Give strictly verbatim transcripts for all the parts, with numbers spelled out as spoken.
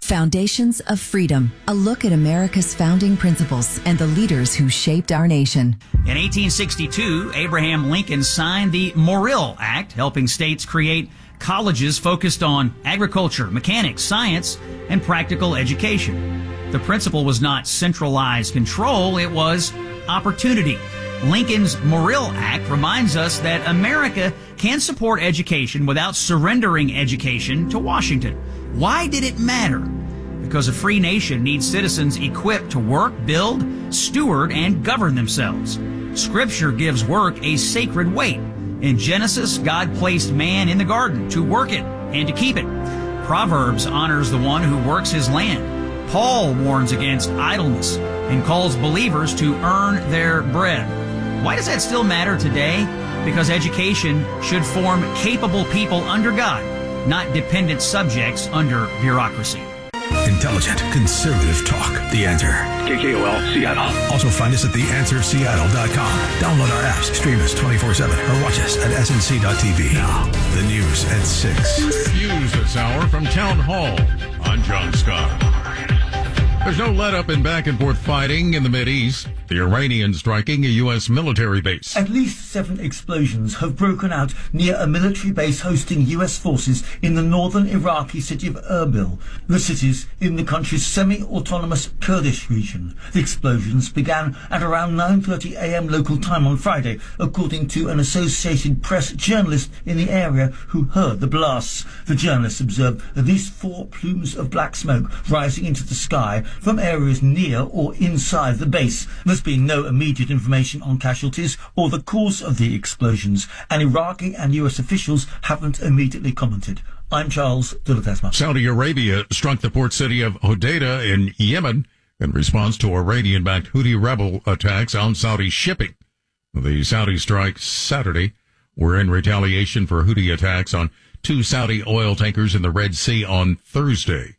Foundations of Freedom, a look at America's founding principles and the leaders who shaped our nation. In eighteen sixty-two, Abraham Lincoln signed the Morrill Act, helping states create colleges focused on agriculture, mechanics, science, and practical education. The principle was not centralized control, it was opportunity. Lincoln's Morrill Act reminds us that America can support education without surrendering education to Washington. Why did it matter? Because a free nation needs citizens equipped to work, build, steward, and govern themselves. Scripture gives work a sacred weight. In Genesis, God placed man in the garden to work it and to keep it. Proverbs honors the one who works his land. Paul warns against idleness and calls believers to earn their bread. Why does that still matter today? Because education should form capable people under God, not dependent subjects under bureaucracy. Intelligent, conservative talk. The Answer. K K O L, Seattle. Also find us at the answer seattle dot com. Download our apps, stream us twenty-four seven, or watch us at S N C dot T V. Now, the news at six. News this hour from Town Hall. I'm John Scott. There's no let-up in back-and-forth fighting in the Mideast. The Iranians striking a U S military base. At least seven explosions have broken out near a military base hosting U S forces in the northern Iraqi city of Erbil. The city's in the country's semi-autonomous Kurdish region. The explosions began at around nine thirty a.m. local time on Friday, according to an Associated Press journalist in the area who heard the blasts. The journalist observed at least four plumes of black smoke rising into the sky from areas near or inside the base. There's been no immediate information on casualties or the cause of the explosions, and Iraqi and U S officials haven't immediately commented. I'm Charles de la Tesma. Saudi Arabia struck the port city of Hodeidah in Yemen in response to Iranian-backed Houthi rebel attacks on Saudi shipping. The Saudi strikes Saturday were in retaliation for Houthi attacks on two Saudi oil tankers in the Red Sea on Thursday.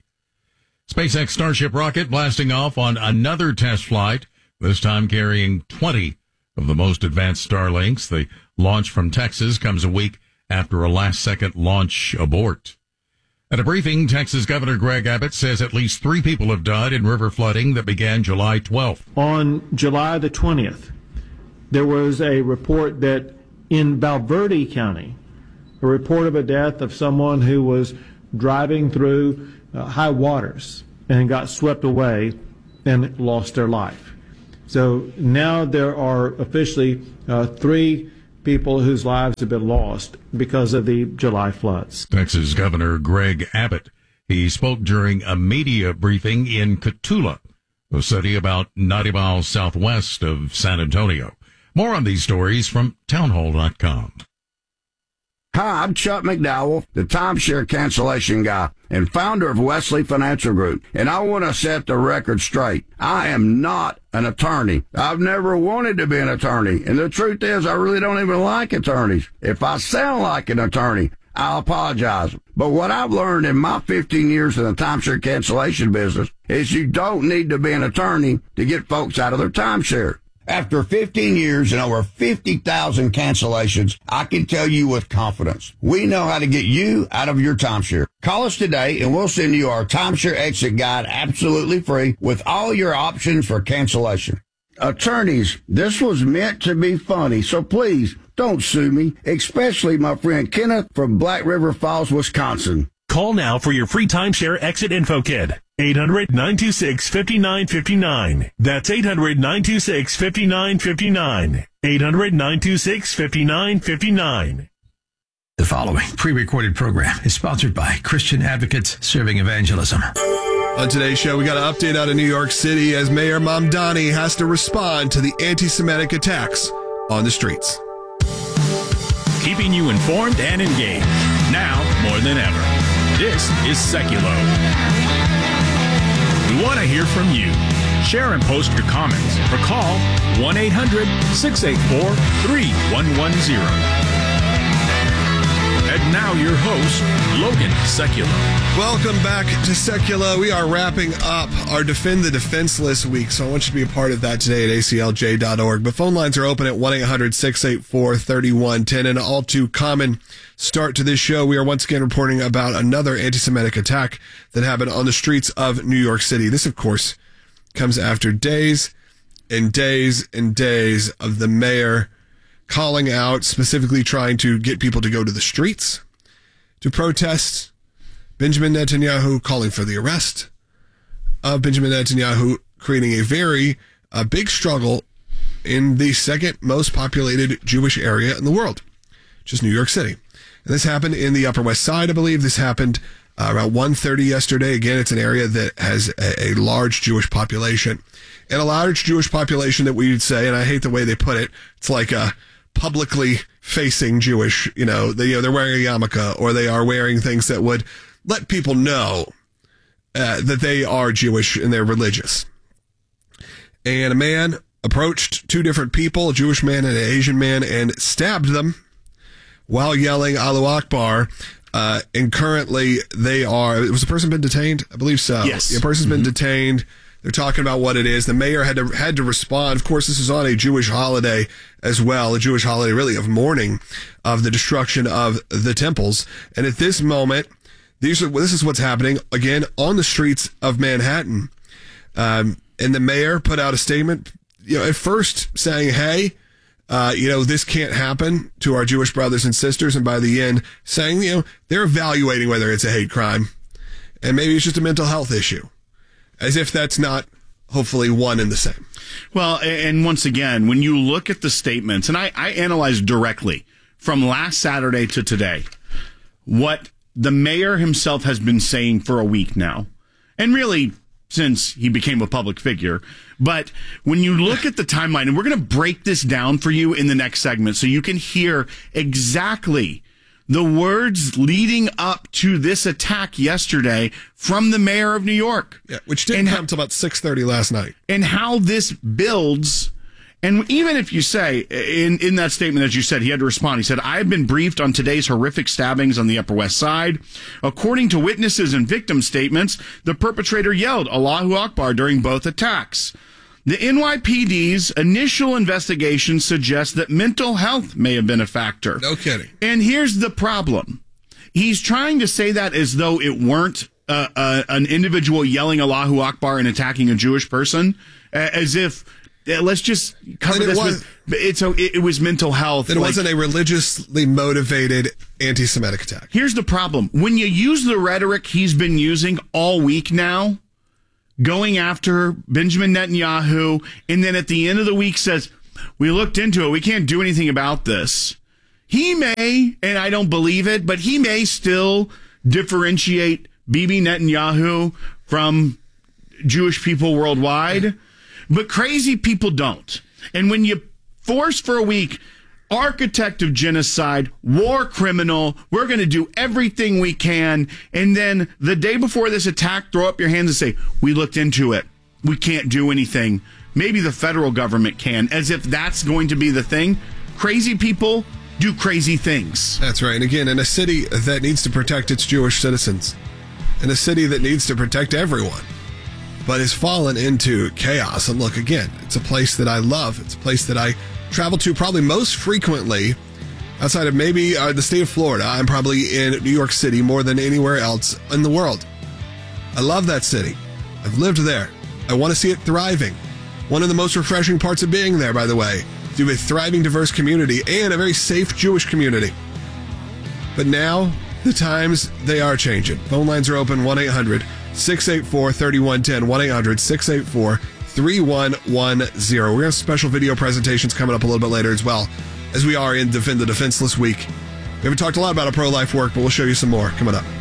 SpaceX Starship rocket blasting off on another test flight, this time carrying twenty of the most advanced Starlinks. The launch from Texas comes a week after a last-second launch abort. At a briefing, Texas Governor Greg Abbott says at least three people have died in river flooding that began July twelfth. On July the twentieth, there was a report that in Valverde County, a report of a death of someone who was driving through uh, high waters and got swept away and lost their life. So now there are officially uh, three people whose lives have been lost because of the July floods. Texas Governor Greg Abbott. He spoke during a media briefing in Cotulla, a city about ninety miles southwest of San Antonio. More on these stories from townhall dot com. Hi, I'm Chuck McDowell, the timeshare cancellation guy and founder of Wesley Financial Group, and I want to set the record straight. I am not an attorney. I've never wanted to be an attorney, and the truth is I really don't even like attorneys. If I sound like an attorney, I'll apologize. But what I've learned in my fifteen years in the timeshare cancellation business is you don't need to be an attorney to get folks out of their timeshare. After fifteen years and over fifty thousand cancellations, I can tell you with confidence, we know how to get you out of your timeshare. Call us today and we'll send you our timeshare exit guide absolutely free with all your options for cancellation. Attorneys, this was meant to be funny, so please don't sue me, especially my friend Kenneth from Black River Falls, Wisconsin. Call now for your free timeshare exit info kit. eight hundred, nine two six, five nine five nine. That's eight hundred, nine two six, five nine five nine. eight hundred, nine two six, five nine five nine. The following pre-recorded program is sponsored by Christian Advocates Serving Evangelism. On today's show, we got an update out of New York City as Mayor Mamdani has to respond to the anti-Semitic attacks on the streets. Keeping you informed and engaged, now more than ever. This is Seculo. We want to hear from you. Share and post your comments or call one eight hundred, six eight four, three one one zero. And now your host, Logan Seculo. Welcome back to Seculo. We are wrapping up our Defend the Defenseless week, so I want you to be a part of that today at A C L J dot org. But phone lines are open at one eight hundred, six eight four, three one one zero, and an all too common start to this show. We are once again reporting about another anti-Semitic attack that happened on the streets of New York City. This, of course, comes after days and days and days of the mayor calling out, specifically trying to get people to go to the streets to protest Benjamin Netanyahu, calling for the arrest of Benjamin Netanyahu, creating a very uh, big struggle in the second most populated Jewish area in the world, which is New York City. And this happened in the Upper West Side, I believe. This happened uh, around one thirty yesterday. Again, it's an area that has a, a large Jewish population. And a large Jewish population that we would say, and I hate the way they put it, it's like a publicly facing Jewish, you know, they, you know, they're wearing a yarmulke, or they are wearing things that would let people know uh, that they are Jewish and they're religious. And a man approached two different people, a Jewish man and an Asian man, and stabbed them while yelling Allahu Akbar. Uh, and currently they are, was the person been detained? I believe so. Yes. The person's been mm-hmm. detained. They're talking about what it is. The mayor had to, had to respond. Of course, this is on a Jewish holiday as well, a Jewish holiday really of mourning of the destruction of the temples. And at this moment, these are, this is what's happening again on the streets of Manhattan. Um, and the mayor put out a statement, you know, at first saying, hey, Uh, you know, this can't happen to our Jewish brothers and sisters. And by the end, saying, you know, they're evaluating whether it's a hate crime. And maybe it's just a mental health issue. As if that's not, hopefully, one and the same. Well, and once again, when you look at the statements, and I, I analyzed directly from last Saturday to today, what the mayor himself has been saying for a week now, and really since he became a public figure. But when you look at the timeline, and we're going to break this down for you in the next segment so you can hear exactly the words leading up to this attack yesterday from the mayor of New York. Yeah, which didn't come until about six thirty last night. And how this builds. And even if you say, in, in that statement, as you said, he had to respond. He said, I have been briefed on today's horrific stabbings on the Upper West Side. According to witnesses and victim statements, the perpetrator yelled Allahu Akbar during both attacks. The N Y P D's initial investigation suggests that mental health may have been a factor. No kidding. And here's the problem. He's trying to say that as though it weren't uh, uh, an individual yelling Allahu Akbar and attacking a Jewish person, uh, as if... Yeah, let's just cover this. Was, with, it's a, it, it was mental health. It like, wasn't a religiously motivated anti-Semitic attack. Here's the problem. When you use the rhetoric he's been using all week now, going after Benjamin Netanyahu, and then at the end of the week says, we looked into it, we can't do anything about this. He may, and I don't believe it, but he may still differentiate Bibi Netanyahu from Jewish people worldwide. But crazy people don't. And when you force for a week, architect of genocide, war criminal, we're going to do everything we can. And then the day before this attack, throw up your hands and say, we looked into it. We can't do anything. Maybe the federal government can, as if that's going to be the thing. Crazy people do crazy things. That's right. And again, in a city that needs to protect its Jewish citizens, in a city that needs to protect everyone, but has fallen into chaos. And look, again, it's a place that I love. It's a place that I travel to probably most frequently outside of maybe uh, the state of Florida. I'm probably in New York City more than anywhere else in the world. I love that city. I've lived there. I want to see it thriving. One of the most refreshing parts of being there, by the way, to a thriving, diverse community and a very safe Jewish community. But now, the times, they are changing. Phone lines are open, one eight hundred six eight four three one one zero, one eight hundred six eight four three one one zero. We're going to have special video presentations coming up a little bit later as well, as we are in Defend the Defenseless Week. We haven't talked a lot about our pro-life work, but we'll show you some more coming up.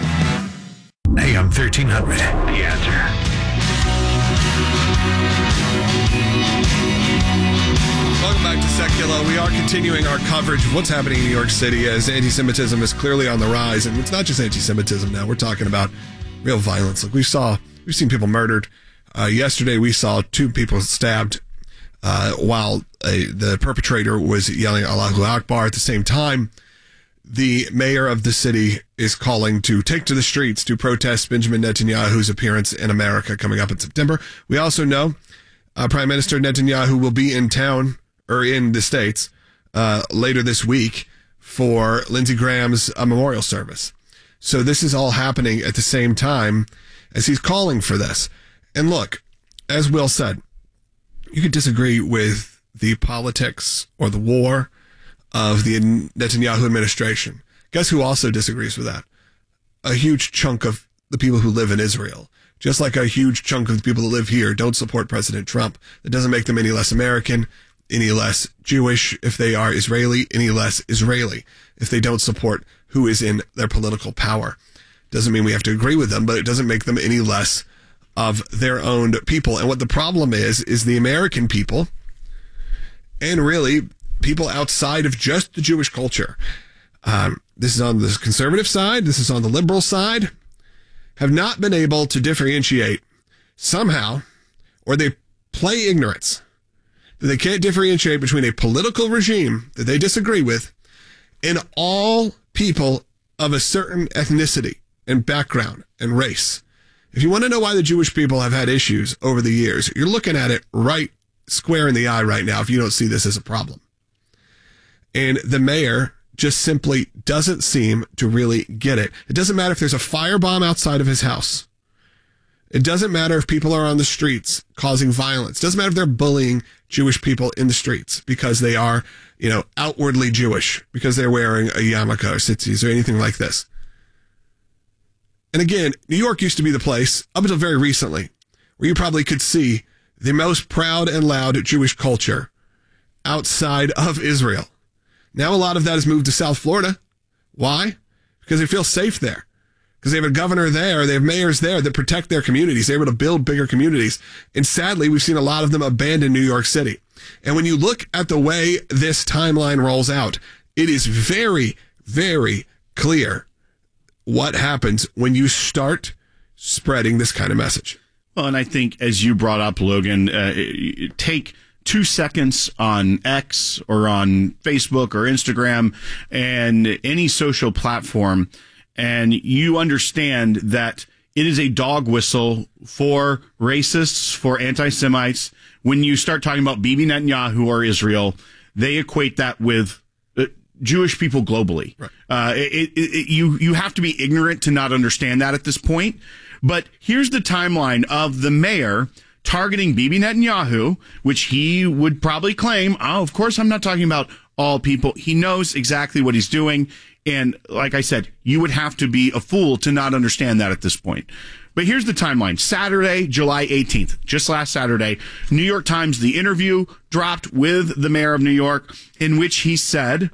A M thirteen hundred, The Answer. Welcome back to Secular. We are continuing our coverage of what's happening in New York City as anti-Semitism is clearly on the rise. And it's not just anti-Semitism now. We're talking about real violence. Like we saw, we've seen people murdered. Uh, yesterday, we saw two people stabbed uh, while a, the perpetrator was yelling Allahu Akbar. At the same time, the mayor of the city is calling to take to the streets to protest Benjamin Netanyahu's appearance in America coming up in September. We also know uh, Prime Minister Netanyahu will be in town or in the States uh, later this week for Lindsey Graham's uh, memorial service. So this is all happening at the same time as he's calling for this. And look, as Will said, you could disagree with the politics or the war of the Netanyahu administration. Guess who also disagrees with that? A huge chunk of the people who live in Israel. Just like a huge chunk of the people who live here don't support President Trump. That doesn't make them any less American, any less Jewish if they are Israeli, any less Israeli if they don't support who is in their political power. Doesn't mean we have to agree with them, but it doesn't make them any less of their own people. And what the problem is, is the American people, and really people outside of just the Jewish culture, um, this is on the conservative side, this is on the liberal side, have not been able to differentiate somehow, or they play ignorance, that they can't differentiate between a political regime that they disagree with and all people of a certain ethnicity and background and race. If you want to know why the Jewish people have had issues over the years, you're looking at it right square in the eye right now if you don't see this as a problem. And the mayor just simply doesn't seem to really get it. It doesn't matter if there's a firebomb outside of his house. It doesn't matter if people are on the streets causing violence. It doesn't matter if they're bullying Jewish people in the streets because they are, you know, outwardly Jewish, because they're wearing a yarmulke or tzitzis or anything like this. And again, New York used to be the place, up until very recently, where you probably could see the most proud and loud Jewish culture outside of Israel. Now a lot of that has moved to South Florida. Why? Because they feel safe there. Because they have a governor there, they have mayors there that protect their communities. They're able to build bigger communities. And sadly, we've seen a lot of them abandon New York City. And when you look at the way this timeline rolls out, it is very, very clear what happens when you start spreading this kind of message. Well, and I think, as you brought up, Logan, uh, take two seconds on X or on Facebook or Instagram and any social platform, and you understand that it is a dog whistle for racists, for anti-Semites. When you start talking about Bibi Netanyahu or Israel, they equate that with uh, Jewish people globally. Right. Uh, it, it, it, you, you have to be ignorant to not understand that at this point. But here's the timeline of the mayor targeting Bibi Netanyahu, which he would probably claim, oh, of course I'm not talking about all people. He knows exactly what he's doing. And like I said, you would have to be a fool to not understand that at this point. But here's the timeline. Saturday, July eighteenth, just last Saturday, New York Times, the interview dropped with the mayor of New York, in which he said,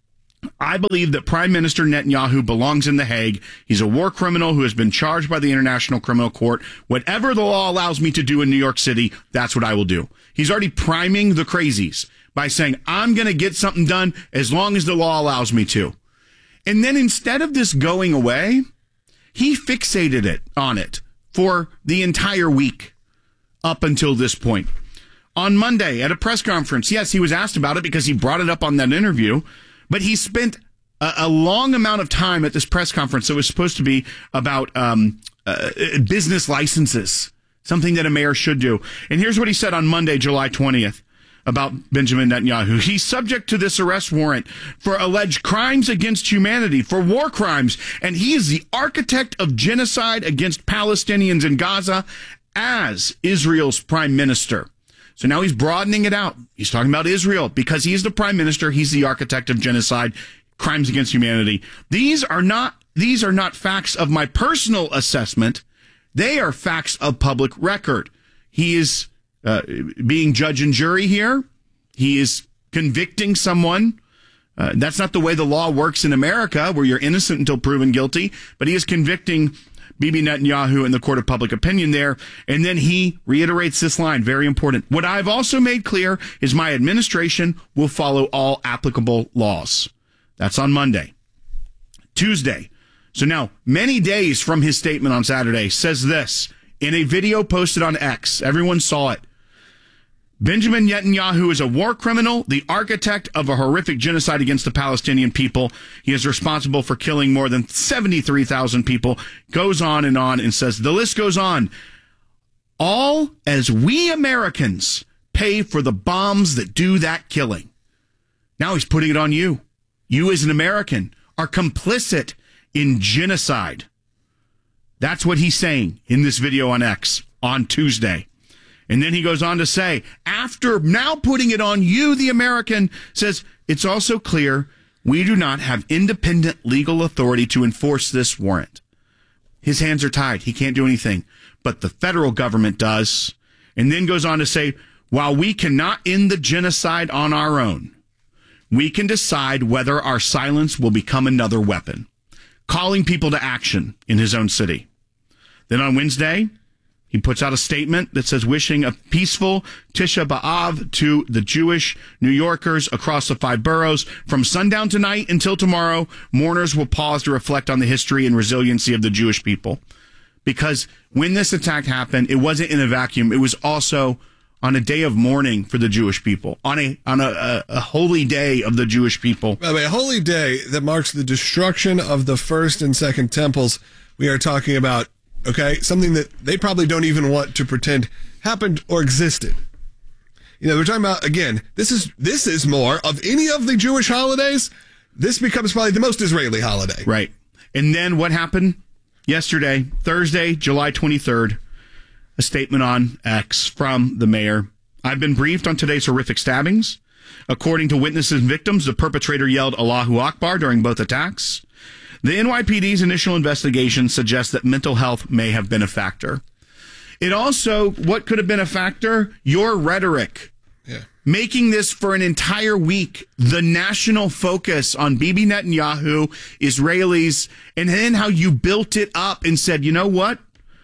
I believe that Prime Minister Netanyahu belongs in The Hague. He's a war criminal who has been charged by the International Criminal Court. Whatever the law allows me to do in New York City, that's what I will do. He's already priming the crazies by saying, I'm going to get something done as long as the law allows me to. And then instead of this going away, he fixated it on it for the entire week up until this point. On Monday at a press conference, yes, he was asked about it because he brought it up on that interview, but he spent a, a long amount of time at this press conference that was supposed to be about um, uh, business licenses, something that a mayor should do. And here's what he said on Monday, July twentieth. About Benjamin Netanyahu. He's subject to this arrest warrant for alleged crimes against humanity, for war crimes, and he is the architect of genocide against Palestinians in Gaza as Israel's prime minister. So now he's broadening it out. He's talking about Israel because he's the prime minister. He's the architect of genocide, crimes against humanity. These are not, these are not facts of my personal assessment. They are facts of public record. He is Uh, being judge and jury here. He is convicting someone. Uh, that's not the way the law works in America, where you're innocent until proven guilty. But he is convicting Bibi Netanyahu in the court of public opinion there. And then he reiterates this line, very important. What I've also made clear is my administration will follow all applicable laws. That's on Monday. Tuesday. So now, many days from his statement on Saturday, says this in a video posted on X. Everyone saw it. Benjamin Netanyahu is a war criminal, the architect of a horrific genocide against the Palestinian people. He is responsible for killing more than seventy-three thousand people. Goes on and on and says, the list goes on. All as we Americans pay for the bombs that do that killing. Now he's putting it on you. You as an American are complicit in genocide. That's what he's saying in this video on X on Tuesday. And then he goes on to say, after now putting it on you, the American, says, it's also clear we do not have independent legal authority to enforce this warrant. His hands are tied. He can't do anything. But the federal government does. And then goes on to say, while we cannot end the genocide on our own, we can decide whether our silence will become another weapon, calling people to action in his own city. Then on Wednesday, he puts out a statement that says wishing a peaceful Tisha B'Av to the Jewish New Yorkers across the five boroughs. From sundown tonight until tomorrow, mourners will pause to reflect on the history and resiliency of the Jewish people. Because when this attack happened, it wasn't in a vacuum. It was also on a day of mourning for the Jewish people, on a on a, a, a holy day of the Jewish people. By the way, a holy day that marks the destruction of the first and second temples. We are talking about, okay, something that they probably don't even want to pretend happened or existed. You know, we're talking about, again, this is this is more of any of the Jewish holidays. This becomes probably the most Israeli holiday. Right. And then what happened yesterday, Thursday, July twenty-third? A statement on X from the mayor. I've been briefed on today's horrific stabbings. According to witnesses and victims, the perpetrator yelled Allahu Akbar during both attacks. The N Y P D's initial investigation suggests that mental health may have been a factor. It also, what could have been a factor? Your rhetoric. Yeah. Making this for an entire week the national focus on Bibi Netanyahu, Israelis, and then how you built it up and said, you know what?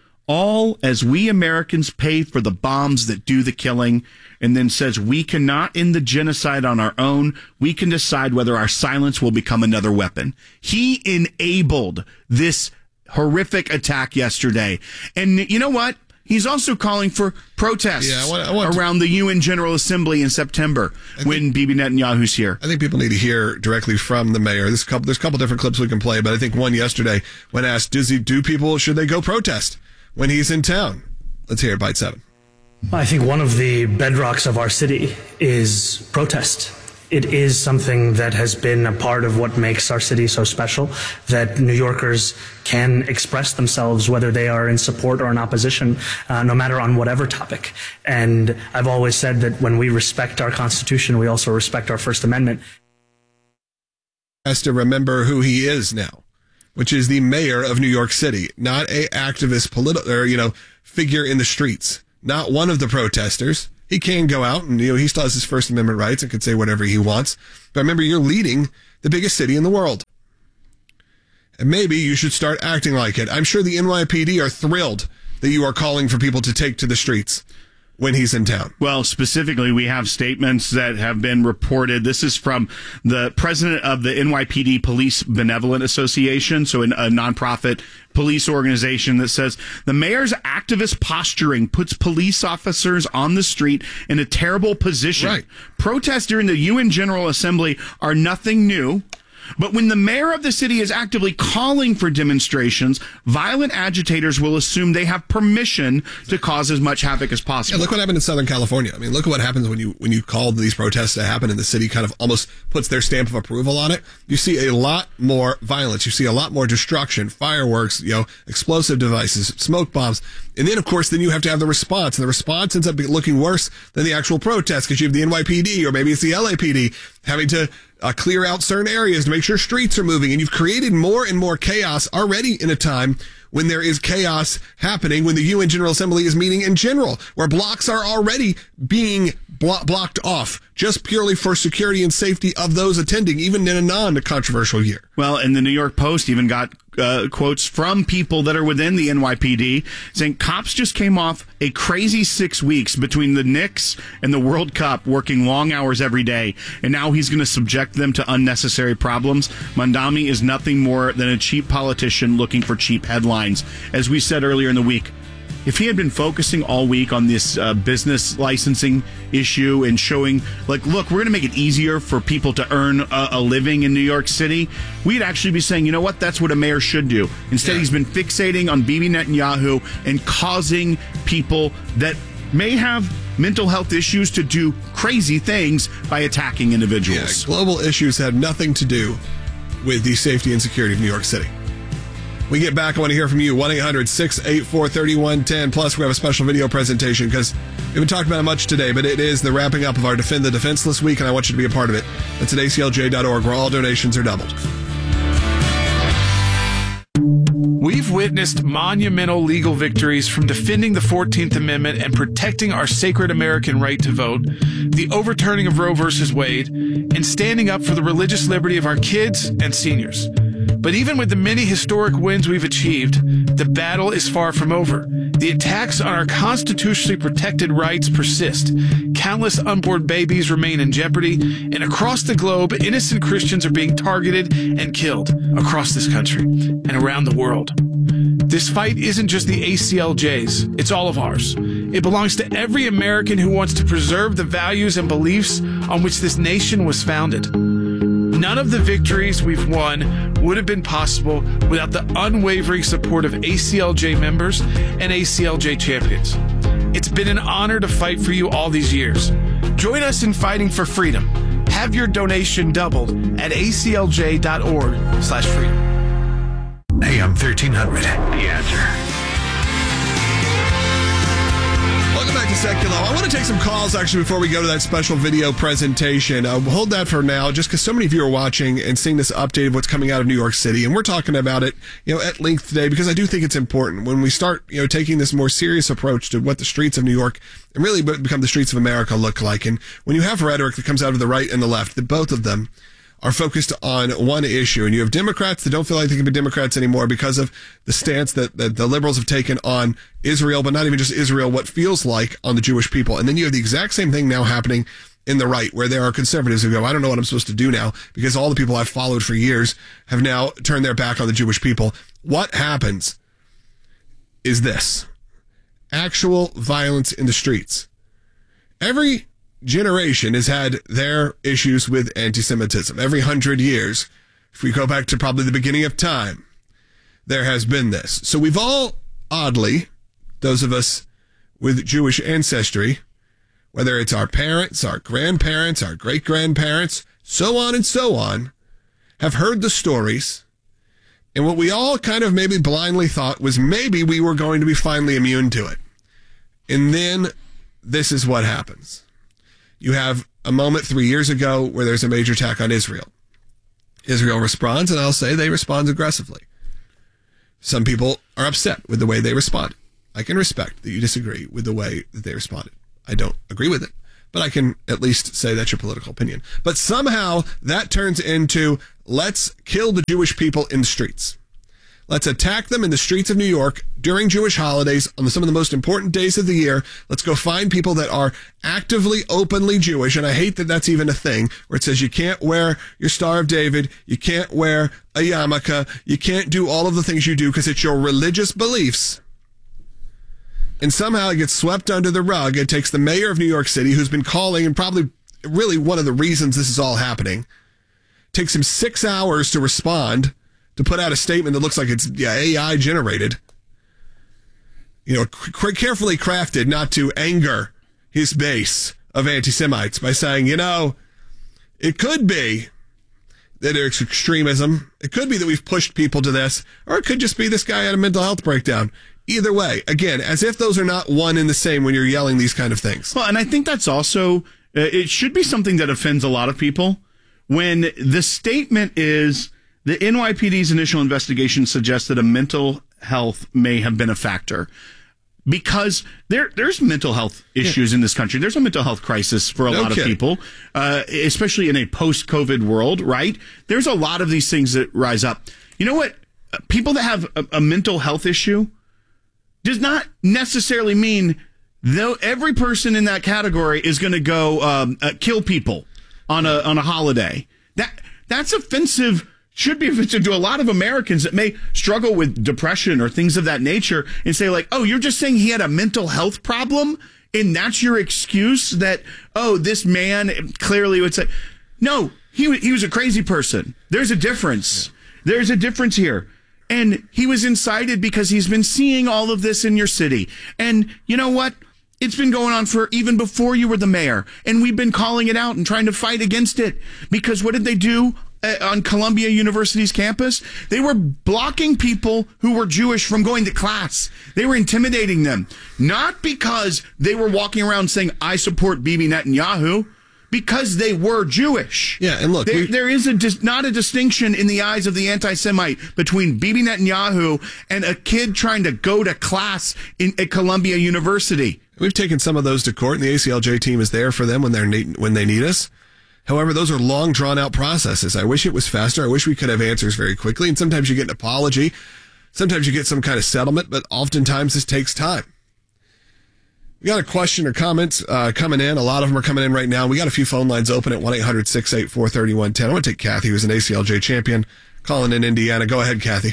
All as we Americans pay for the bombs that do the killing, and then says we cannot end the genocide on our own. We can decide whether our silence will become another weapon. He enabled this horrific attack yesterday. And you know what? He's also calling for protests yeah, I want, I want around to, the U N General Assembly in September think, when Bibi Netanyahu's here. I think people need to hear directly from the mayor. There's a couple, there's a couple different clips we can play, but I think one yesterday when asked, does he do people, should they go protest when he's in town? Let's hear it, Bite seven. I think one of the bedrocks of our city is protest. It is something that has been a part of what makes our city so special, that New Yorkers can express themselves whether they are in support or in opposition, uh, no matter on whatever topic. And I've always said that when we respect our Constitution, we also respect our First Amendment. Has to remember who he is now, which is the mayor of New York City, not a activist political or, you know, figure in the streets, not one of the protesters. He can go out and, you know, he still has his First Amendment rights and can say whatever he wants. But remember, you're leading the biggest city in the world. And maybe you should start acting like it. I'm sure the N Y P D are thrilled that you are calling for people to take to the streets when he's in town. Well, specifically, we have statements that have been reported. This is from the president of the N Y P D Police Benevolent Association, so a nonprofit police organization that says the mayor's activist posturing puts police officers on the street in a terrible position. Right. Protests during the U N General Assembly are nothing new. But when the mayor of the city is actively calling for demonstrations, violent agitators will assume they have permission to cause as much havoc as possible. Yeah, look what happened in Southern California. I mean, look at what happens when you when you call these protests to happen and the city kind of almost puts their stamp of approval on it. You see a lot more violence. You see a lot more destruction, fireworks, you know, explosive devices, smoke bombs. And then, of course, then you have to have the response. And the response ends up looking worse than the actual protest because you have the N Y P D or maybe it's the L A P D having to Uh, clear out certain areas to make sure streets are moving. And you've created more and more chaos already in a time when there is chaos happening, when the U N General Assembly is meeting in general, where blocks are already being blo- blocked off just purely for security and safety of those attending, even in a non-controversial year. Well, and the New York Post even got uh, quotes from people that are within the N Y P D saying cops just came off a crazy six weeks between the Knicks and the World Cup, working long hours every day, and now he's going to subject them to unnecessary problems. Mamdani is nothing more than a cheap politician looking for cheap headlines. As we said earlier in the week, if he had been focusing all week on this uh, business licensing issue and showing, like, look, we're going to make it easier for people to earn a, a living in New York City, we'd actually be saying, you know what, that's what a mayor should do. Instead, yeah. he's been fixating on Bibi Netanyahu and causing people that may have mental health issues to do crazy things by attacking individuals. Yeah, global issues have nothing to do with the safety and security of New York City. We get back, I want to hear from you. one eight hundred six eight four three one one zero. Plus, we have a special video presentation because we haven't talked about it much today, but it is the wrapping up of our Defend the Defenseless Week, and I want you to be a part of it. That's at A C L J dot org, where all donations are doubled. We've witnessed monumental legal victories from defending the fourteenth Amendment and protecting our sacred American right to vote, the overturning of Roe versus Wade, and standing up for the religious liberty of our kids and seniors. But even with the many historic wins we've achieved, the battle is far from over. The attacks on our constitutionally protected rights persist. Countless unborn babies remain in jeopardy, and across the globe, innocent Christians are being targeted and killed across this country and around the world. This fight isn't just the A C L J's, it's all of ours. It belongs to every American who wants to preserve the values and beliefs on which this nation was founded. None of the victories we've won would have been possible without the unwavering support of A C L J members and A C L J champions. It's been an honor to fight for you all these years. Join us in fighting for freedom. Have your donation doubled at A C L J dot org slash freedom. A M thirteen hundred, The Answer. Welcome back to Secular. I want to take some calls, actually, before we go to that special video presentation. Uh, we'll hold that for now, just because so many of you are watching and seeing this update of what's coming out of New York City. And we're talking about it, you know, at length today, because I do think it's important when we start, you know, taking this more serious approach to what the streets of New York and really become the streets of America look like. And when you have rhetoric that comes out of the right and the left, that both of them are focused on one issue. And you have Democrats that don't feel like they can be Democrats anymore because of the stance that, that the liberals have taken on Israel, but not even just Israel, what feels like on the Jewish people. And then you have the exact same thing now happening in the right, where there are conservatives who go, I don't know what I'm supposed to do now, because all the people I've followed for years have now turned their back on the Jewish people. What happens is this: actual violence in the streets. Every generation has had their issues with anti-Semitism. Every hundred years, if we go back to probably the beginning of time, there has been this. So we've all, oddly, those of us with Jewish ancestry, whether it's our parents, our grandparents, our great-grandparents, so on and so on, have heard the stories. And what we all kind of maybe blindly thought was maybe we were going to be finally immune to it. And then this is what happens. You have a moment three years ago where there's a major attack on Israel. Israel responds, and I'll say they respond aggressively. Some people are upset with the way they respond. I can respect that you disagree with the way that they responded. I don't agree with it, but I can at least say that's your political opinion. But somehow that turns into, let's kill the Jewish people in the streets. Let's attack them in the streets of New York during Jewish holidays on some of the most important days of the year. Let's go find people that are actively, openly Jewish. And I hate that that's even a thing where it says you can't wear your Star of David. You can't wear a yarmulke. You can't do all of the things you do because it's your religious beliefs. And somehow it gets swept under the rug. It takes the mayor of New York City, who's been calling, and probably really one of the reasons this is all happening, takes him six hours to respond, to put out a statement that looks like it's yeah, A I generated, you know, c- carefully crafted not to anger his base of anti-Semites by saying, you know, it could be that it's extremism. It could be that we've pushed people to this, or it could just be this guy had a mental health breakdown. Either way, again, as if those are not one and the same when you're yelling these kind of things. Well, and I think that's also, uh, it should be something that offends a lot of people when the statement is, the N Y P D's initial investigation suggests that a mental health may have been a factor, because there there's mental health issues yeah. in this country. There's a mental health crisis for a no lot kidding. of people, uh, especially in a post-COVID world, right? There's a lot of these things that rise up. You know what? People that have a, a mental health issue does not necessarily mean though every person in that category is going to go um, uh, kill people on a on a holiday. That that's offensive. Should be offensive to a lot of Americans that may struggle with depression or things of that nature, and say like, oh, you're just saying he had a mental health problem and that's your excuse that, oh, this man clearly would say, no, he, he was a crazy person. There's a difference. Yeah. There's a difference here. And he was incited because he's been seeing all of this in your city. And you know what? It's been going on for even before you were the mayor. And we've been calling it out and trying to fight against it. Because what did they do on Columbia University's campus? They were blocking people who were Jewish from going to class. They were intimidating them. Not because they were walking around saying, I support Bibi Netanyahu. Because they were Jewish. Yeah, and look, there, we, there is a dis, not a distinction in the eyes of the anti-Semite between Bibi Netanyahu and a kid trying to go to class in, at Columbia University. We've taken some of those to court, and the A C L J team is there for them when they're need, when they need us. However, those are long, drawn-out processes. I wish it was faster. I wish we could have answers very quickly. And sometimes you get an apology. Sometimes you get some kind of settlement, but oftentimes this takes time. We got a question or comments uh, coming in. A lot of them are coming in right now. We got a few phone lines open at one eight hundred six eight four three one one zero. I want to take Kathy, who's an A C L J champion, calling in Indiana. Go ahead, Kathy.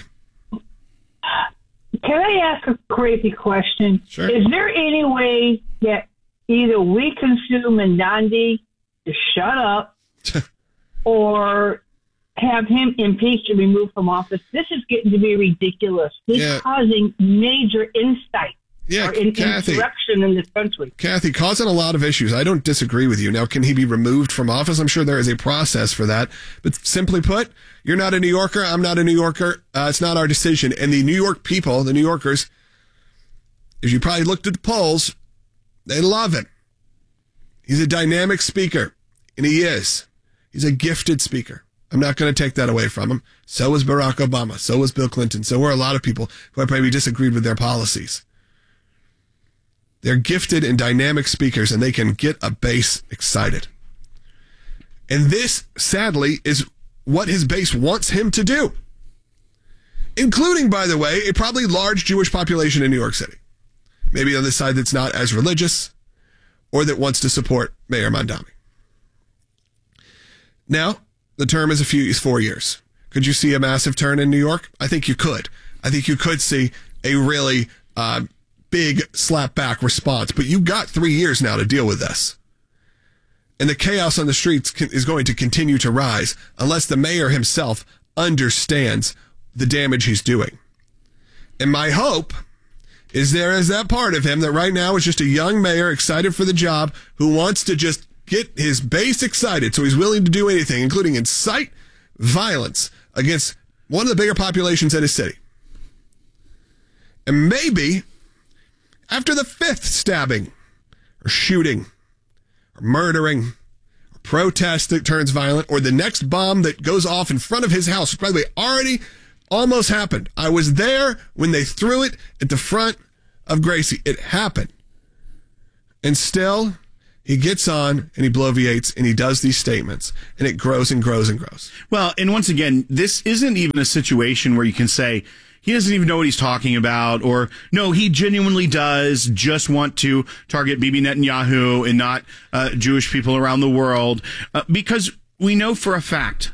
Can I ask a crazy question? Sure. Is there any way that either we can sue Mandandi to shut up or have him impeached and removed from office? This is getting to be ridiculous. This Yeah. is causing major insight. Yeah, or in, Kathy. insurrection in this country. Kathy, causing a lot of issues. I don't disagree with you. Now, can he be removed from office? I'm sure there is a process for that. But simply put, you're not a New Yorker. I'm not a New Yorker. Uh, it's not our decision. And the New York people, the New Yorkers, as you probably looked at the polls, they love him. He's a dynamic speaker, and he is. He's a gifted speaker. I'm not going to take that away from him. So was Barack Obama. So was Bill Clinton. So were a lot of people who I probably disagreed with their policies. They're gifted and dynamic speakers, and they can get a base excited. And this, sadly, is what his base wants him to do. Including, by the way, a probably large Jewish population in New York City. Maybe on the side that's not as religious or that wants to support Mayor Mamdani. Now, the term is a few, is four years. Could you see a massive turn in New York? I think you could. I think you could see a really uh, big slap back response, but you got three years now to deal with this. And the chaos on the streets can, is going to continue to rise unless the mayor himself understands the damage he's doing. And my hope is there is that part of him that right now is just a young mayor excited for the job who wants to just get his base excited so he's willing to do anything, including incite violence against one of the bigger populations in his city. And maybe after the fifth stabbing or shooting or murdering or protest that turns violent or the next bomb that goes off in front of his house, which by the way already almost happened. I was there when they threw it at the front of Gracie. It happened. And still, he gets on and he bloviates and he does these statements and it grows and grows and grows. Well, and once again, this isn't even a situation where you can say, he doesn't even know what he's talking about, or no, he genuinely does just want to target Bibi Netanyahu and not uh, Jewish people around the world, uh, because we know for a fact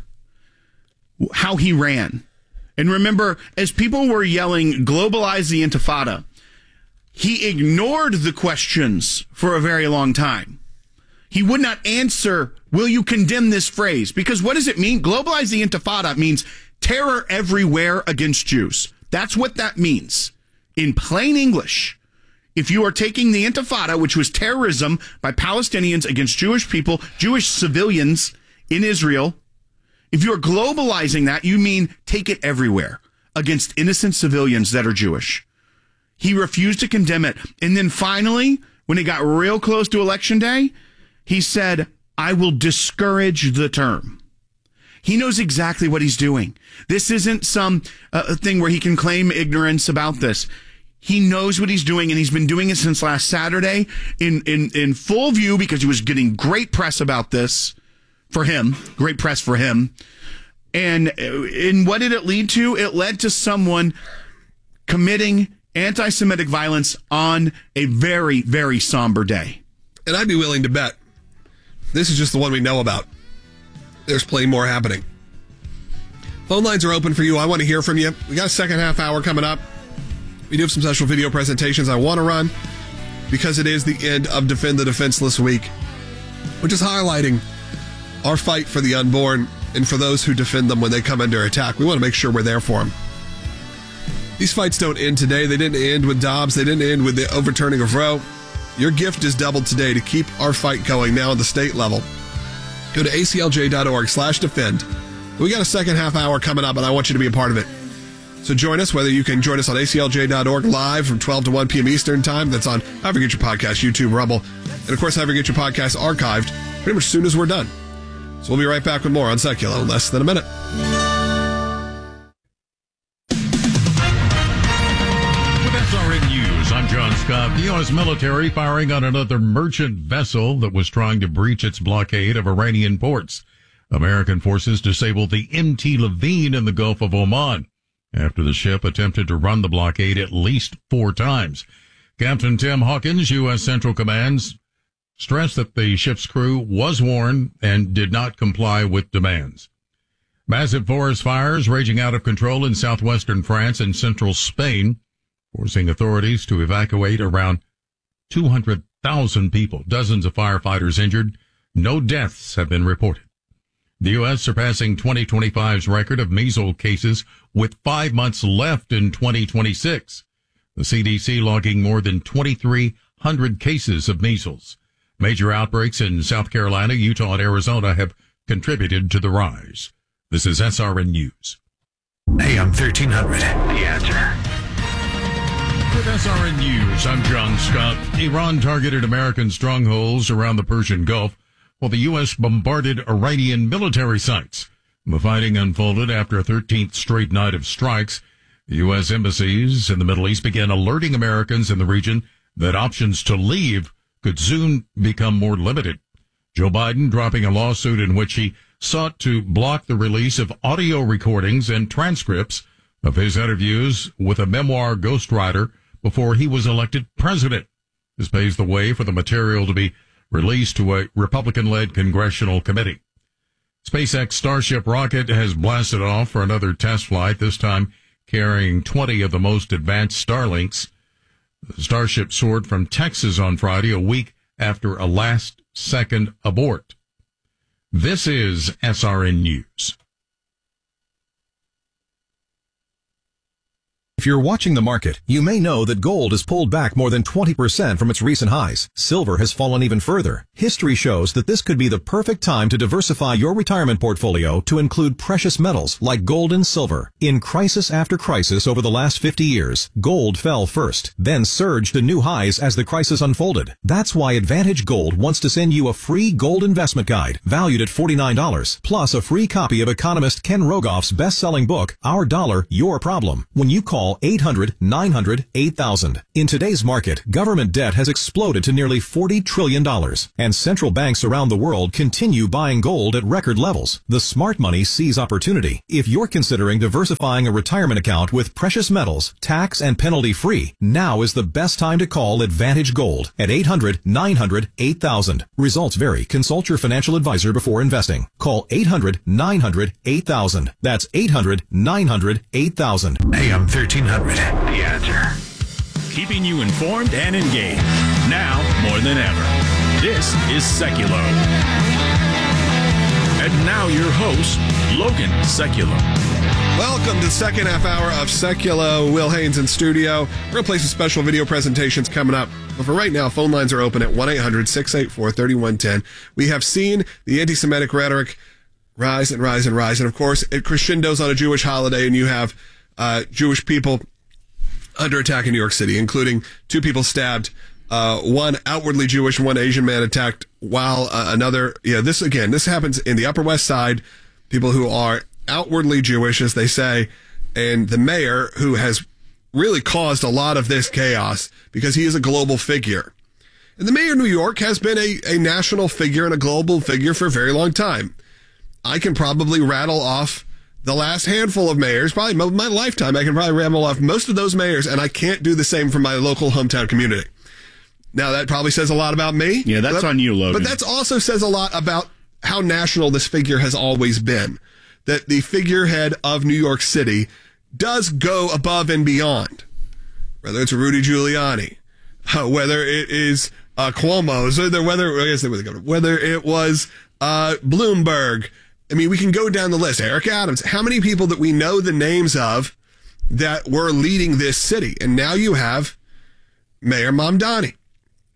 how he ran. And remember, as people were yelling, globalize the Intifada, he ignored the questions for a very long time. He would not answer, will you condemn this phrase? Because what does it mean? Globalize the Intifada means terror everywhere against Jews. That's what that means. In plain English, if you are taking the Intifada, which was terrorism by Palestinians against Jewish people, Jewish civilians in Israel, if you're globalizing that, you mean take it everywhere against innocent civilians that are Jewish. He refused to condemn it. And then finally, when it got real close to Election Day, he said, I will discourage the term. He knows exactly what he's doing. This isn't some uh, thing where he can claim ignorance about this. He knows what he's doing, and he's been doing it since last Saturday in, in, in full view because he was getting great press about this for him, great press for him. And, and what did it lead to? It led to someone committing anti-Semitic violence on a very, very somber day. And I'd be willing to bet this is just the one we know about. There's plenty more happening. Phone lines are open for you. I want to hear from you. We got a second half hour coming up. We do have some special video presentations I want to run because it is the end of Defend the Defenseless Week, which is highlighting our fight for the unborn and for those who defend them when they come under attack. We want to make sure we're there for them. These fights don't end today. They didn't end with Dobbs. They didn't end with the overturning of Roe. Your gift is doubled today to keep our fight going now at the state level. Go to aclj.org slash defend. We got a second half hour coming up, and I want you to be a part of it. So join us, whether you can join us on A C L J dot org live from twelve to one p.m. Eastern Time. That's on however you get your podcast, YouTube, Rumble. And, of course, however you get your podcast archived pretty much as soon as we're done. So we'll be right back with more on Secular in less than a minute. With S R N News, I'm John Scott. The U S military firing on another merchant vessel that was trying to breach its blockade of Iranian ports. American forces disabled the M T Levine in the Gulf of Oman after the ship attempted to run the blockade at least four times. Captain Tim Hawkins, U S Central Command's, stressed that the ship's crew was warned and did not comply with demands. Massive forest fires raging out of control in southwestern France and central Spain, forcing authorities to evacuate around two hundred thousand people. Dozens of firefighters injured. No deaths have been reported. The U S surpassing twenty twenty-five's record of measles cases with five months left in twenty twenty-six. The C D C logging more than twenty-three hundred cases of measles. Major outbreaks in South Carolina, Utah, and Arizona have contributed to the rise. This is S R N News. A M thirteen hundred, The Answer. With S R N News, I'm John Scott. Iran targeted American strongholds around the Persian Gulf, while the U S bombarded Iranian military sites. The fighting unfolded after a thirteenth straight night of strikes. The U S embassies in the Middle East began alerting Americans in the region that options to leave could soon become more limited. Joe Biden dropping a lawsuit in which he sought to block the release of audio recordings and transcripts of his interviews with a memoir ghostwriter before he was elected president. This paves the way for the material to be released to a Republican-led congressional committee. SpaceX Starship rocket has blasted off for another test flight, this time carrying twenty of the most advanced Starlinks. The Starship soared from Texas on Friday, a week after a last-second abort. This is S R N News. If you're watching the market, you may know that gold has pulled back more than twenty percent from its recent highs. Silver has fallen even further. History shows that this could be the perfect time to diversify your retirement portfolio to include precious metals like gold and silver. In crisis after crisis over the last fifty years, gold fell first, then surged to new highs as the crisis unfolded. That's why Advantage Gold wants to send you a free gold investment guide valued at forty-nine dollars, plus a free copy of economist Ken Rogoff's best-selling book, Our Dollar, Your Problem, when you call eight hundred, nine hundred, eight thousand. In today's market, government debt has exploded to nearly forty trillion dollars, and central banks around the world continue buying gold at record levels. The smart money sees opportunity. If you're considering diversifying a retirement account with precious metals, tax and penalty free, now is the best time to call Advantage Gold at eight hundred, nine hundred, eight thousand. Results vary. Consult your financial advisor before investing. Call eight hundred, nine hundred, eight thousand. That's eight hundred, nine hundred, eight thousand. A M thirteen hundred, The Answer. Keeping you informed and engaged. Now more than ever. This is Seculo. And now your host, Logan Seculo. Welcome to the second half hour of Seculo. Will Haynes in studio. We're going to play some special video presentations coming up. But for right now, phone lines are open at one eight hundred, six eight four, three one one zero. We have seen the anti-Semitic rhetoric rise and rise and rise. And of course, it crescendos on a Jewish holiday, and you have uh, Jewish people under attack in New York City, including two people stabbed, uh, one outwardly Jewish, one Asian man attacked, while uh, another, yeah, this again, this happens in the Upper West Side, people who are outwardly Jewish, as they say, and the mayor, who has really caused a lot of this chaos because he is a global figure. And the mayor of New York has been a, a national figure and a global figure for a very long time. I can probably rattle off the last handful of mayors, probably my lifetime, I can probably rattle off most of those mayors, and I can't do the same for my local hometown community. Now, that probably says a lot about me. Yeah, that's but, on you, Logan. But that also says a lot about how national this figure has always been. That the figurehead of New York City does go above and beyond. Whether it's Rudy Giuliani, uh, whether it is uh, Cuomo, whether, whether, I guess whether it was uh, Bloomberg. I mean, we can go down the list. Eric Adams. How many people that we know the names of that were leading this city? And now you have Mayor Mamdani,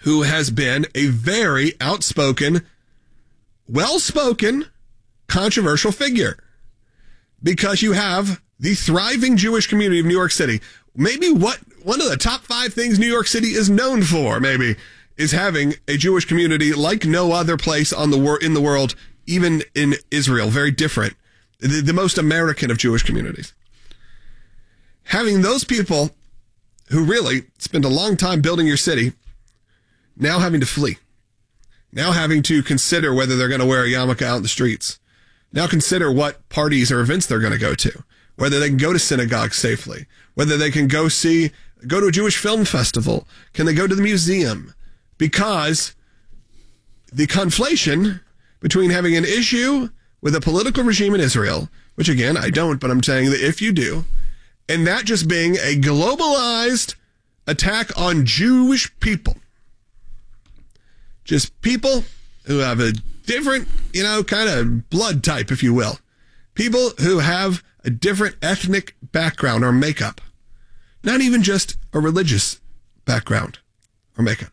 who has been a very outspoken, well-spoken, controversial figure. Because you have the thriving Jewish community of New York City. Maybe what one of the top five things New York City is known for, maybe, is having a Jewish community like no other place on the wor- in the world, even in Israel. Very different. The, the most American of Jewish communities. Having those people who really spend a long time building your city, now having to flee. Now having to consider whether they're going to wear a yarmulke out in the streets. Now consider what parties or events they're going to go to. Whether they can go to synagogue safely. Whether they can go see, go to a Jewish film festival. Can they go to the museum? Because the conflation between having an issue with a political regime in Israel, which again, I don't, but I'm saying that if you do, and that just being a globalized attack on Jewish people. Just people who have a different, you know, kind of blood type, if you will. People who have a different ethnic background or makeup. Not even just a religious background or makeup.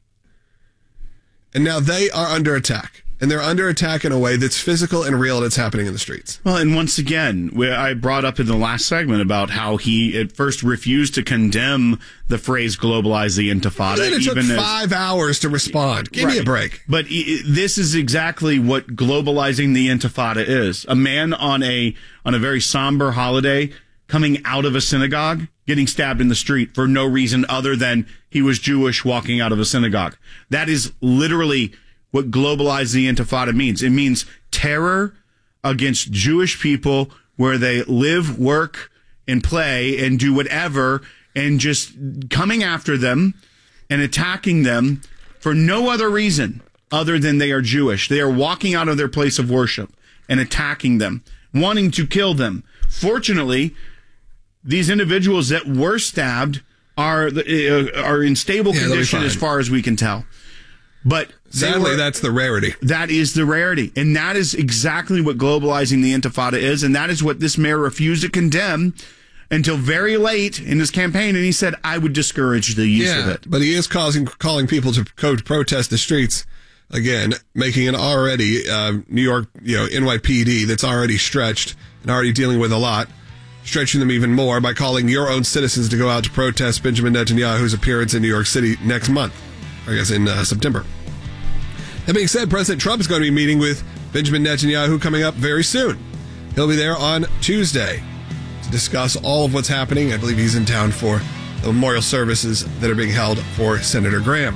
And now they are under attack. And they're under attack in a way that's physical and real, and it's happening in the streets. Well, and once again, I brought up in the last segment about how he at first refused to condemn the phrase globalize the Intifada. And it took even five as, hours to respond. Give right. me a break. But this is exactly what globalizing the Intifada is. A man on a on a very somber holiday coming out of a synagogue, getting stabbed in the street for no reason other than he was Jewish walking out of a synagogue. That is literally what globalize the Intifada means. It means terror against Jewish people where they live, work, and play and do whatever, and just coming after them and attacking them for no other reason other than they are Jewish. They are walking out of their place of worship and attacking them, wanting to kill them. Fortunately, these individuals that were stabbed are uh, are in stable yeah, condition as far as we can tell. But sadly, were, that's the rarity. That is the rarity. And that is exactly what globalizing the Intifada is. And that is what this mayor refused to condemn until very late in his campaign. And he said, I would discourage the use yeah, of it. But he is causing, calling people to go to protest the streets. Again, making an already uh, New York, you know, N Y P D that's already stretched and already dealing with a lot, stretching them even more by calling your own citizens to go out to protest Benjamin Netanyahu's appearance in New York City next month. I guess in uh, September. That being said, President Trump is going to be meeting with Benjamin Netanyahu coming up very soon. He'll be there on Tuesday to discuss all of what's happening. I believe he's in town for the memorial services that are being held for Senator Graham.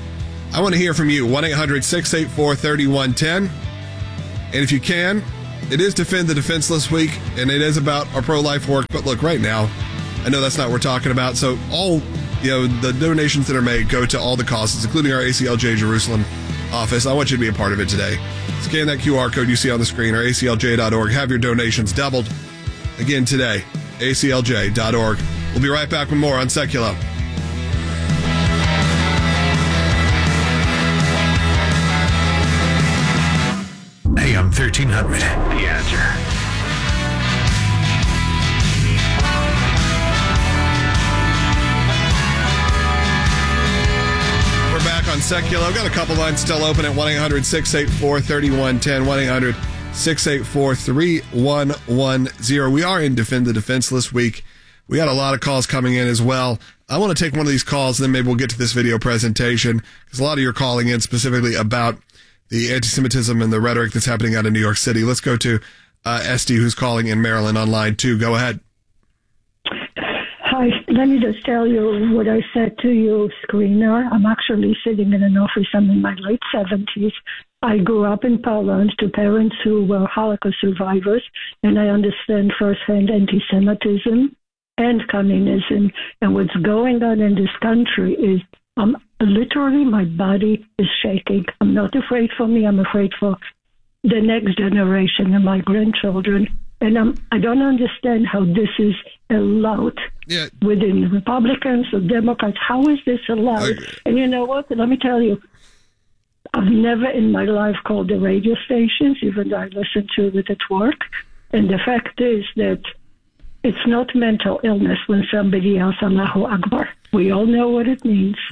I want to hear from you, one eight hundred six eight four three one one zero. And if you can, it is Defend the Defenseless Week, and it is about our pro-life work. But look, right now, I know that's not what we're talking about, so all... You know, the donations that are made go to all the causes, including our A C L J Jerusalem office. I want you to be a part of it today. Scan that Q R code you see on the screen, or A C L J dot org. Have your donations doubled. Again today, A C L J dot org. We'll be right back with more on Secular. A M thirteen hundred, The Answer. On Secular. I've got a couple lines still open at one eight hundred six eight four three one one zero, one eight hundred six eight four three one one zero. We are in Defend the Defenseless Week. We got a lot of calls coming in as well. I want to take one of these calls, and then maybe we'll get to this video presentation, because a lot of you are calling in specifically about the anti-Semitism and the rhetoric that's happening out in New York City. Let's go to uh, Esty, who's calling in Maryland on line two. Go ahead. Hi, let me just tell you what I said to you, screener. I'm actually sitting in an office. I'm in my late seventies. I grew up in Poland to parents who were Holocaust survivors, and I understand firsthand anti-Semitism and communism. And what's going on in this country is um, literally my body is shaking. I'm not afraid for me. I'm afraid for the next generation and my grandchildren. And I'm, I don't understand how this is allowed yeah. within Republicans or Democrats. How is this allowed? Okay. And you know what? Let me tell you, I've never in my life called the radio stations, even though I listen to it at work. And the fact is that it's not mental illness when somebody yells Allahu Akbar. We all know what it means. Right.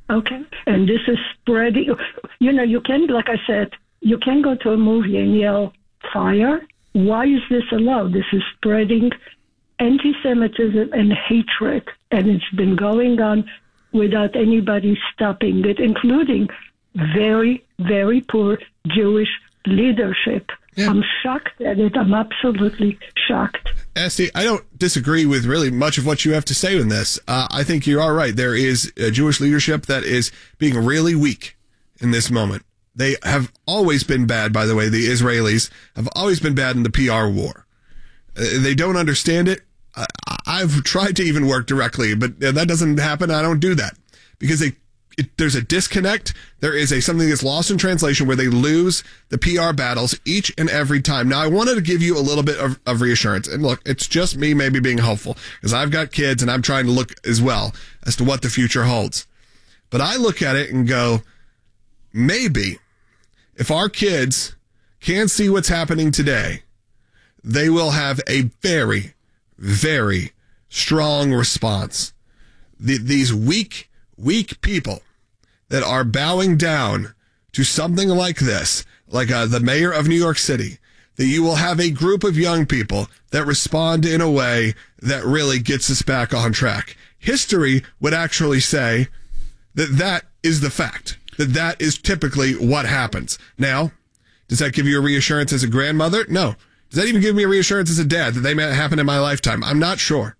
Okay. And this is spreading. You know, you can, like I said, you can go to a movie and yell fire. Why is this allowed? This is spreading anti-Semitism and hatred, and it's been going on without anybody stopping it, including very, very poor Jewish leadership. Yeah. I'm shocked at it. I'm absolutely shocked. Esty, I don't disagree with really much of what you have to say in this. Uh, I think you are right. There is a Jewish leadership that is being really weak in this moment. They have always been bad, by the way. The Israelis have always been bad in the P R war. Uh, they don't understand it. I, I've tried to even work directly, but that doesn't happen. I don't do that because they It, there's a disconnect. There is a something that's lost in translation where they lose the P R battles each and every time. Now, I wanted to give you a little bit of, of reassurance. And look, it's just me maybe being helpful because I've got kids and I'm trying to look as well as to what the future holds. But I look at it and go, maybe if our kids can see what's happening today, they will have a very, very strong response. The, these weak Weak people that are bowing down to something like this, like uh, the mayor of New York City, that you will have a group of young people that respond in a way that really gets us back on track. History would actually say that that is the fact, that that is typically what happens. Now, does that give you a reassurance as a grandmother? No. Does that even give me a reassurance as a dad that they may happen in my lifetime? I'm not sure.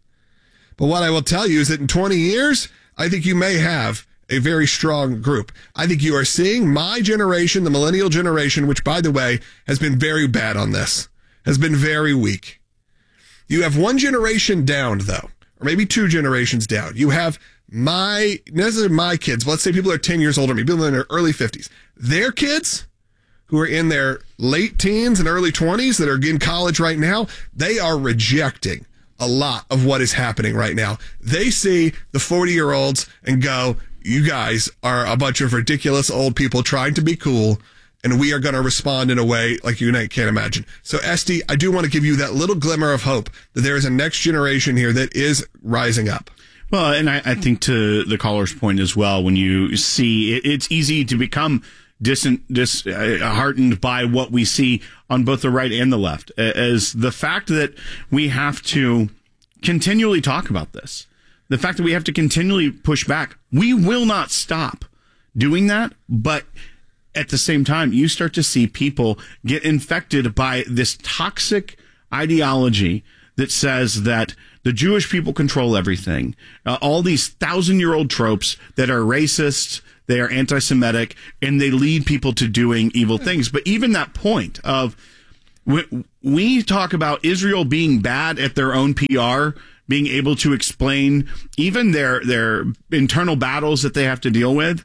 But what I will tell you is that in twenty years, I think you may have a very strong group. I think you are seeing my generation, the millennial generation, which, by the way, has been very bad on this, has been very weak. You have one generation down, though, or maybe two generations down. You have my, not necessarily my kids, but let's say people are ten years older than me, people in their early fifties. Their kids, who are in their late teens and early twenties that are in college right now, they are rejecting a lot of what is happening right now. They see the forty-year-olds and go, you guys are a bunch of ridiculous old people trying to be cool, and we are going to respond in a way like you can't imagine. So, Esty, I do want to give you that little glimmer of hope that there is a next generation here that is rising up. Well, and I, I think to the caller's point as well, when you see, it, it's easy to become disheartened dis, uh, by what we see on both the right and the left, as the fact that we have to continually talk about this, the fact that we have to continually push back. We will not stop doing that, but at the same time, you start to see people get infected by this toxic ideology that says that the Jewish people control everything. Uh, all these thousand-year-old tropes that are racist, they are anti-Semitic, and they lead people to doing evil things. But even that point of, we, we talk about Israel being bad at their own P R, being able to explain even their, their internal battles that they have to deal with.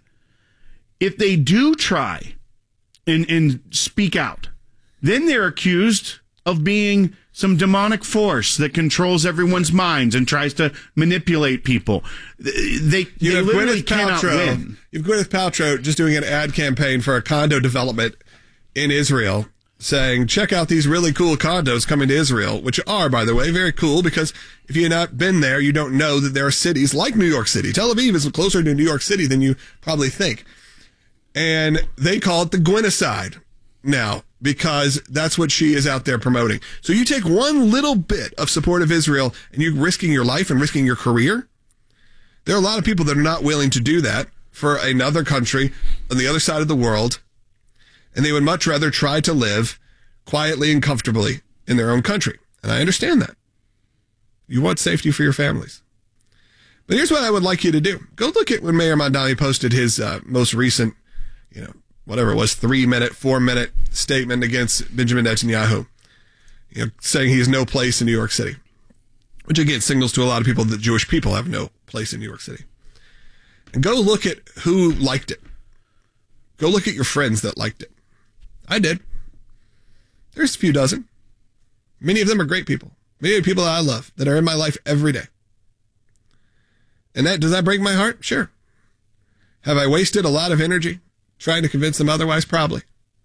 If they do try and, and speak out, then they're accused of being some demonic force that controls everyone's minds and tries to manipulate people. They, you they have literally Gwyneth cannot Paltrow, win. You have Gwyneth Paltrow just doing an ad campaign for a condo development in Israel, saying, check out these really cool condos coming to Israel, which are, by the way, very cool, because if you've not been there, you don't know that there are cities like New York City. Tel Aviv is closer to New York City than you probably think. And they call it the Gwynethicide now, because that's what she is out there promoting. So you take one little bit of support of Israel and you're risking your life and risking your career. There are a lot of people that are not willing to do that for another country on the other side of the world, and they would much rather try to live quietly and comfortably in their own country. And I understand that. You want safety for your families. But here's what I would like you to do. Go look at when Mayor Mamdani posted his uh, most recent, you know, whatever it was, three-minute, four-minute statement against Benjamin Netanyahu, you know, saying he has no place in New York City, which, again, signals to a lot of people that Jewish people have no place in New York City. And go look at who liked it. Go look at your friends that liked it. I did. There's a few dozen. Many of them are great people. Many of the people that I love that are in my life every day. And that, does that break my heart? Sure. Have I wasted a lot of energy trying to convince them otherwise? Probably.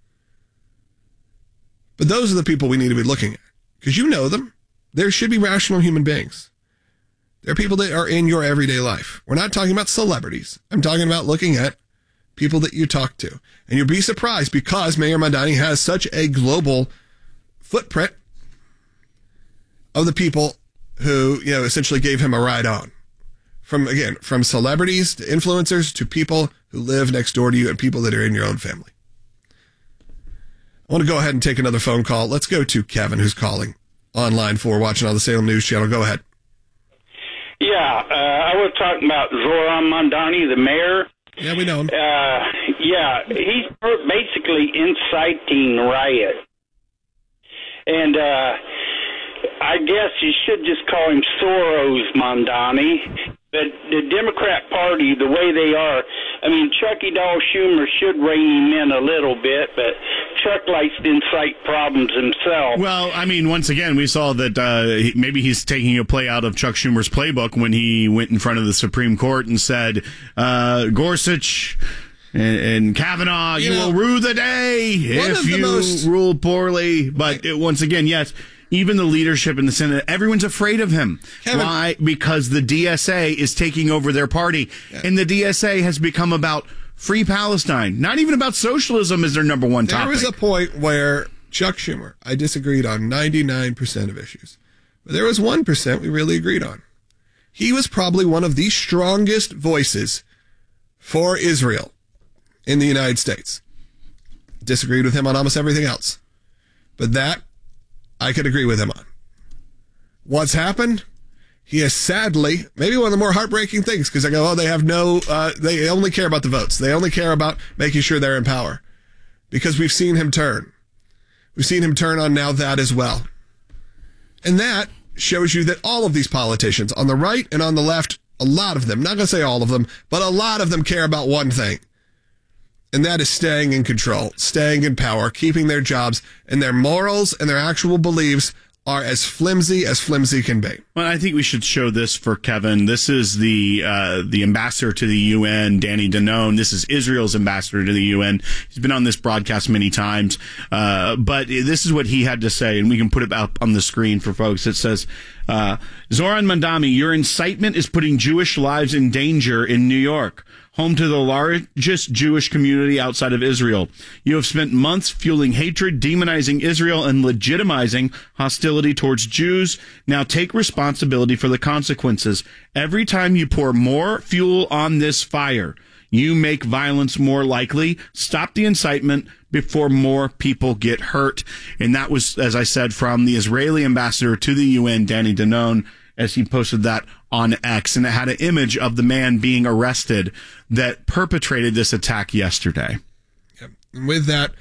But those are the people we need to be looking at, because you know them. There should be rational human beings. There are people that are in your everyday life. We're not talking about celebrities. I'm talking about looking at people that you talk to. And you'll be surprised because Mayor Mamdani has such a global footprint of the people who, you know, essentially gave him a ride on. From, again, from celebrities to influencers to people who live next door to you and people that are in your own family. I want to go ahead and take another phone call. Let's go to Kevin, who's calling online for watching on the Salem News Channel. Go ahead. Yeah, uh, I was talking about Zoran Mamdani, the mayor. Yeah, we know him. Uh, yeah, he's basically inciting riot. And uh, I guess you should just call him Soros Mamdani. But the Democrat Party, the way they are, I mean, Chucky Doll Schumer should rein him in a little bit, but Chuck likes to incite problems himself. Well, I mean, once again, we saw that uh, he, maybe he's taking a play out of Chuck Schumer's playbook when he went in front of the Supreme Court and said, uh, Gorsuch and, and Kavanaugh, you, you know, will rue the day if you most... rule poorly. But it, once again, yes, even the leadership in the Senate, everyone's afraid of him. Kevin. Why? Because the D S A is taking over their party. Yeah. And the D S A has become about free Palestine, not even about socialism as their number one topic. There was a point where Chuck Schumer, I disagreed on ninety-nine percent of issues. But there was one percent we really agreed on. He was probably one of the strongest voices for Israel in the United States. Disagreed with him on almost everything else. But that I could agree with him on. What's happened? He has sadly, maybe one of the more heartbreaking things, because I go, oh, they have no, uh, they only care about the votes. They only care about making sure they're in power. Because we've seen him turn. We've seen him turn on now that as well. And that shows you that all of these politicians, on the right and on the left, a lot of them, not going to say all of them, but a lot of them care about one thing. And that is staying in control, staying in power, keeping their jobs, and their morals and their actual beliefs are as flimsy as flimsy can be. Well, I think we should show this for Kevin. This is the uh, the ambassador to the U N, Danny Danon. This is Israel's ambassador to the U N. He's been on this broadcast many times. Uh, but this is what he had to say, and we can put it up on the screen for folks. It says, uh, Zoran Mamdani, your incitement is putting Jewish lives in danger in New York, home to the largest Jewish community outside of Israel. You have spent months fueling hatred, demonizing Israel, and legitimizing hostility towards Jews. Now take responsibility for the consequences. Every time you pour more fuel on this fire, you make violence more likely. Stop the incitement before more people get hurt. And that was, as I said, from the Israeli ambassador to the U N, Danny Danon, as he posted that on X, and it had an image of the man being arrested that perpetrated this attack yesterday. Yep. And with that,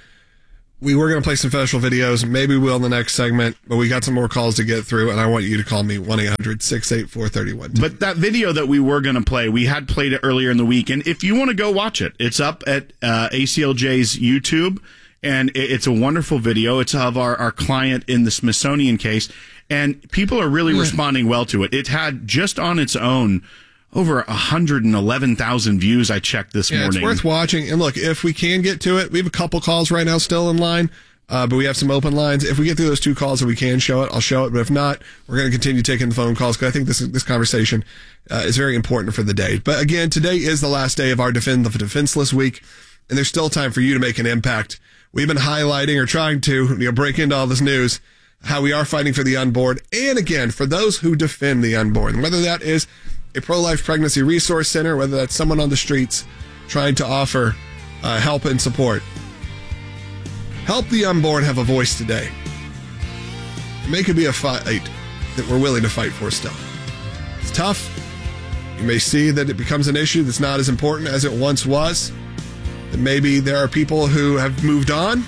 we were going to play some special videos. Maybe we'll in the next segment, but we got some more calls to get through, and I want you to call me one eight hundred six eight four three one. But that video that we were going to play, we had played it earlier in the week, and if you want to go watch it, it's up at uh, A C L J's YouTube, and it's a wonderful video. It's of our, our client in the Smithsonian case. And people are really yeah. responding well to it. It had just on its own over one hundred eleven thousand views. I checked this yeah, morning. It's worth watching. And look, if we can get to it, we have a couple calls right now still in line, uh, but we have some open lines. If we get through those two calls and we can show it, I'll show it. But if not, we're going to continue taking the phone calls because I think this this conversation uh, is very important for the day. But again, today is the last day of our Defend the Defenseless Week, and there's still time for you to make an impact. We've been highlighting or trying to you know, break into all this news, how we are fighting for the unborn, and again, for those who defend the unborn, whether that is a pro-life pregnancy resource center, whether that's someone on the streets trying to offer uh, help and support. Help the unborn have a voice today. Make it be a fight that we're willing to fight for still. It's tough. You may see that it becomes an issue that's not as important as it once was. That maybe there are people who have moved on.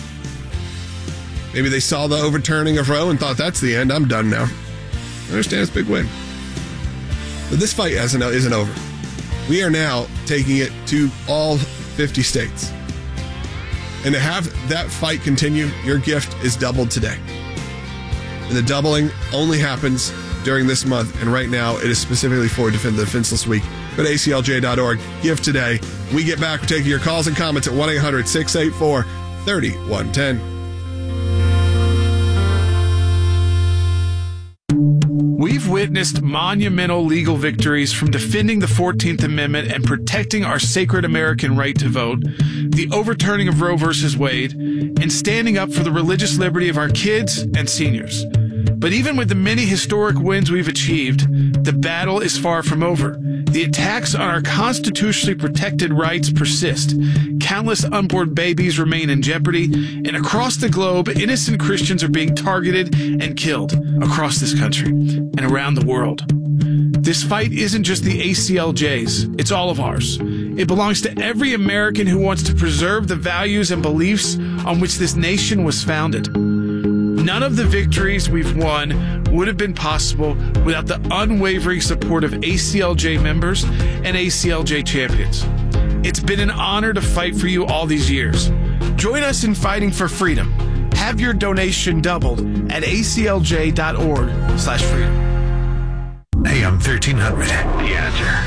Maybe they saw the overturning of Roe and thought, that's the end. I'm done now. I understand it's a big win. But this fight isn't, isn't over. We are now taking it to all fifty states. And to have that fight continue, your gift is doubled today. And the doubling only happens during this month. And right now, it is specifically for Defend the Defenseless Week. Go to A C L J dot org. Give today. When we get back, we're taking your calls and comments at one eight hundred six eight four three one one zero. We've witnessed monumental legal victories from defending the fourteenth Amendment and protecting our sacred American right to vote, the overturning of Roe versus Wade, and standing up for the religious liberty of our kids and seniors. But even with the many historic wins we've achieved, the battle is far from over. The attacks on our constitutionally protected rights persist. Countless unborn babies remain in jeopardy, and across the globe, innocent Christians are being targeted and killed across this country and around the world. This fight isn't just the A C L J's, it's all of ours. It belongs to every American who wants to preserve the values and beliefs on which this nation was founded. None of the victories we've won would have been possible without the unwavering support of A C L J members and A C L J champions. It's been an honor to fight for you all these years. Join us in fighting for freedom. Have your donation doubled at A C L J dot org slash freedom. A M thirteen hundred, The Answer.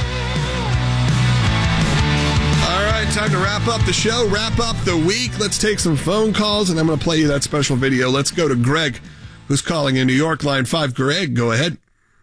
All right, time to wrap up the show, wrap up the week. Let's take some phone calls, and I'm going to play you that special video. Let's go to Greg, who's calling in New York, line five. Greg, go ahead.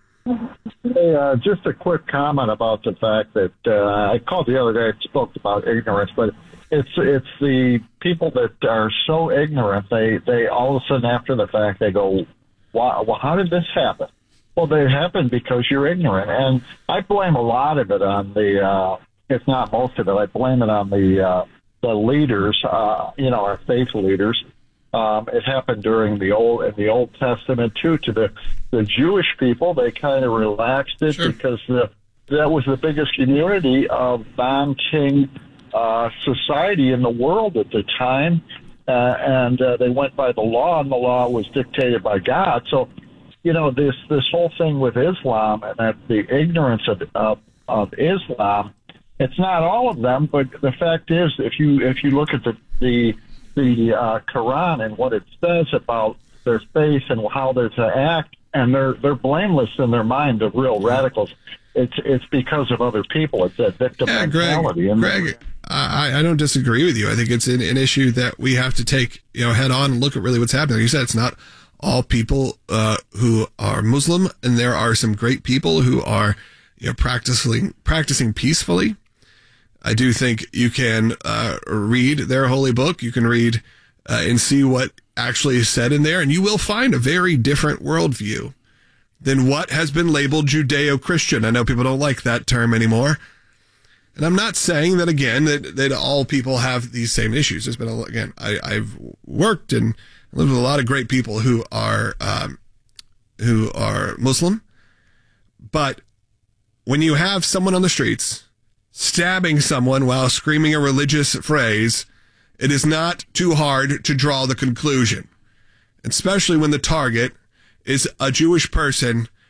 Hey, uh, just a quick comment about the fact that uh, I called the other day and spoke about ignorance, but it's it's the people that are so ignorant, they, they all of a sudden after the fact, they go, wow, well, how did this happen? Well, they happened because you're ignorant. And I blame a lot of it on the, uh, if not most of it, I blame it on the uh, the leaders, uh, you know, our faith leaders. Um, it happened during the old in the Old Testament too. To the the Jewish people, they kind of relaxed it sure. because the, that was the biggest community of non-king uh, society in the world at the time, uh, and uh, they went by the law, and the law was dictated by God. So, you know, this this whole thing with Islam and that the ignorance of of, of Islam. It's not all of them, but the fact is, if you if you look at the the the uh, Quran and what it says about their faith and how they're to act, and they're they're blameless in their mind, the real radicals. It's it's because of other people. It's that victim yeah, mentality. Greg, Greg I, I don't disagree with you. I think it's an, an issue that we have to take you know head on and look at really what's happening. Like you said, it's not all people uh, who are Muslim, and there are some great people who are you know practicing practicing peacefully. I do think you can uh, read their holy book. You can read uh, and see what actually is said in there, and you will find a very different worldview than what has been labeled Judeo-Christian. I know people don't like that term anymore. And I'm not saying that, again, that, that all people have these same issues. There's been, a, again, I, I've worked and lived with a lot of great people who are um, who are Muslim. But when you have someone on the streets stabbing someone while screaming a religious phrase, it is not too hard to draw the conclusion, especially when the target is a Jewish person